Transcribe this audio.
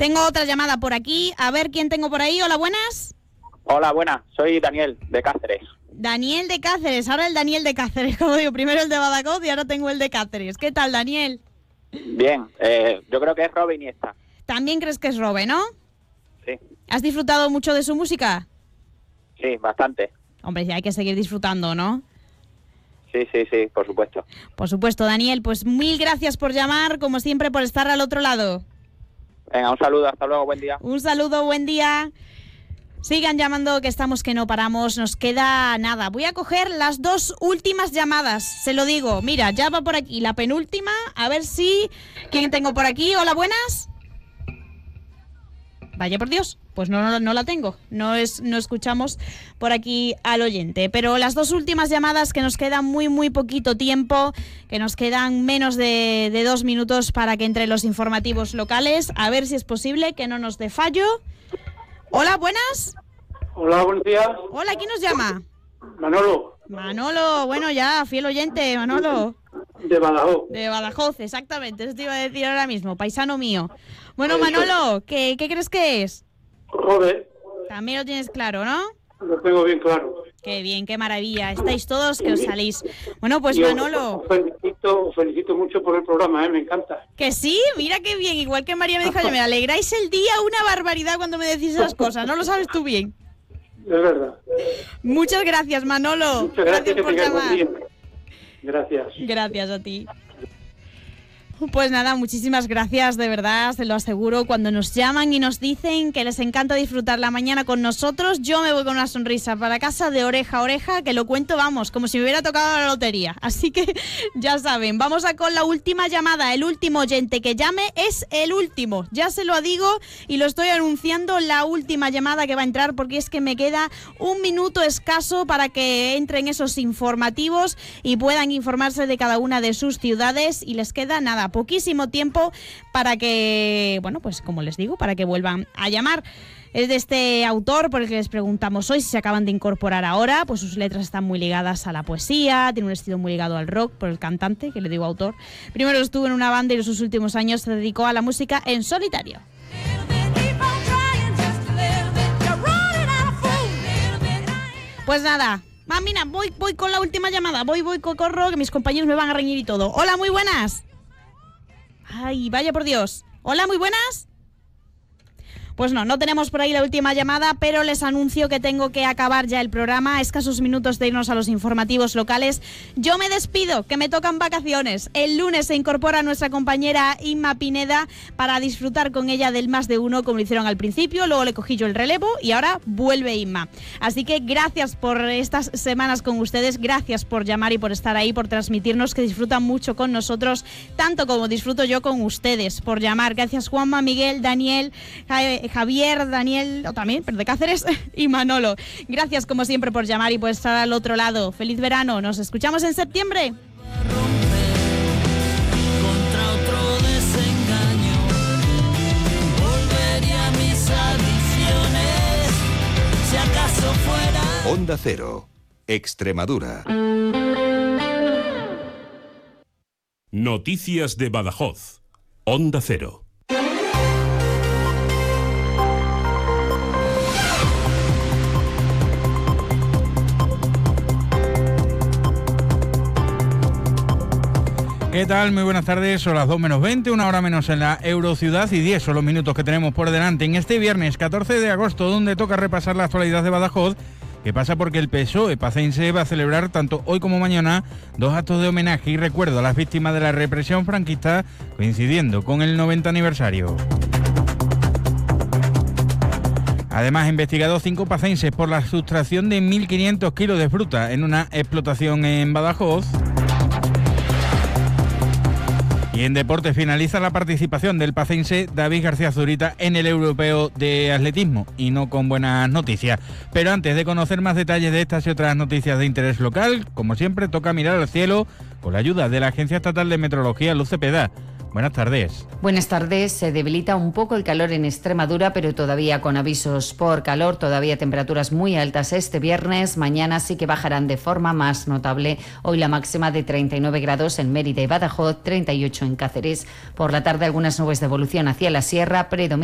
Tengo otra llamada por aquí. A ver quién tengo por ahí. Hola, buenas. Hola, buenas. Soy Daniel, de Cáceres. Daniel de Cáceres. Ahora el Daniel de Cáceres. Como digo, primero el de Badajoz y ahora tengo el de Cáceres. ¿Qué tal, Daniel? Bien, yo creo que es Robin y esta. También crees que es Robe, ¿no? Sí. ¿Has disfrutado mucho de su música? Sí, bastante. Hombre, ya hay que seguir disfrutando, ¿no? Sí, por supuesto. Por supuesto, Daniel. Pues mil gracias por llamar, como siempre, por estar al otro lado. Venga, un saludo, hasta luego, buen día. Un saludo, buen día. Sigan llamando, que estamos que no paramos. Nos queda nada. Voy a coger las 2 últimas llamadas. Se lo digo. Mira, ya va por aquí la penúltima. A ver si... ¿Quién tengo por aquí? Hola, buenas. Vaya por Dios. Pues no la tengo. No escuchamos por aquí al oyente. Pero las 2 últimas llamadas, que nos queda muy poquito tiempo, que nos quedan menos de 2 minutos para que entre los informativos locales. A ver si es posible que no nos dé fallo. Hola, buenas. Hola, buenos días. Hola, ¿quién nos llama? Manolo. Manolo, bueno ya, fiel oyente, Manolo. De Badajoz. De Badajoz, exactamente, eso te iba a decir ahora mismo, paisano mío. Bueno, Manolo, ¿qué crees que es? Robert. También lo tienes claro, ¿no? Lo tengo bien claro. Qué bien, qué maravilla, estáis todos que os salís. Bueno, pues Yo Manolo... Os felicito mucho por el programa, me encanta. Que sí, mira qué bien, igual que María me dijo, me alegráis el día una barbaridad cuando me decís esas cosas, ¿no lo sabes tú bien? Es verdad. Muchas gracias, Manolo. Muchas gracias por llamar. Gracias. Gracias a ti. Pues nada, muchísimas gracias, de verdad, se lo aseguro. Cuando nos llaman y nos dicen que les encanta disfrutar la mañana con nosotros, yo me voy con una sonrisa para casa de oreja a oreja, que lo cuento, vamos, como si me hubiera tocado la lotería. Así que ya saben, vamos a con la última llamada. El último oyente que llame es el último. Ya se lo digo y lo estoy anunciando, la última llamada que va a entrar, porque es que me queda 1 minuto escaso para que entren esos informativos y puedan informarse de cada una de sus ciudades, y les queda nada, poquísimo tiempo para que, bueno, pues como les digo, para que vuelvan a llamar. Es de este autor por el que les preguntamos hoy, si se acaban de incorporar ahora. Pues sus letras están muy ligadas a la poesía, tiene un estilo muy ligado al rock por el cantante, que le digo autor. Primero estuvo en una banda y en sus últimos años se dedicó a la música en solitario. Pues nada, mira, voy con la última llamada, voy, corro, que mis compañeros me van a reñir y todo. Hola, muy buenas. Ay, vaya por Dios. Hola, muy buenas. Pues no tenemos por ahí la última llamada, pero les anuncio que tengo que acabar ya el programa. A escasos minutos de irnos a los informativos locales. Yo me despido, que me tocan vacaciones. El lunes se incorpora nuestra compañera Inma Pineda para disfrutar con ella del Más de Uno, como lo hicieron al principio. Luego le cogí yo el relevo y ahora vuelve Inma. Así que gracias por estas semanas con ustedes. Gracias por llamar y por estar ahí, por transmitirnos que disfrutan mucho con nosotros, tanto como disfruto yo con ustedes, por llamar. Gracias Juanma, Miguel, Daniel, Javier, Daniel, o también, pero de Cáceres, y Manolo. Gracias como siempre por llamar y por estar al otro lado. Feliz verano, nos escuchamos en septiembre. Onda Cero, Extremadura. Noticias de Badajoz. Onda Cero. ¿Qué tal? Muy buenas tardes, son las 2 menos 20, 1 hora menos en la Eurociudad y 10 son los minutos que tenemos por delante en este viernes 14 de agosto, donde toca repasar la actualidad de Badajoz, que pasa porque el PSOE pacense va a celebrar tanto hoy como mañana 2 actos de homenaje y recuerdo a las víctimas de la represión franquista, coincidiendo con el 90 aniversario. Además, investigados 5 pacenses por la sustracción de 1.500 kilos de fruta en una explotación en Badajoz. Y en deporte finaliza la participación del pacense David García Zurita en el Europeo de Atletismo, y no con buenas noticias. Pero antes de conocer más detalles de estas y otras noticias de interés local, como siempre toca mirar al cielo con la ayuda de la Agencia Estatal de Meteorología, Luz Cepeda. Buenas tardes. Buenas tardes. Se debilita un poco el calor en Extremadura, pero todavía con avisos por calor, todavía temperaturas muy altas este viernes. Mañana sí que bajarán de forma más notable. Hoy la máxima de 39 grados en Mérida y Badajoz, 38 en Cáceres. Por la tarde algunas nubes de evolución hacia la sierra, predominante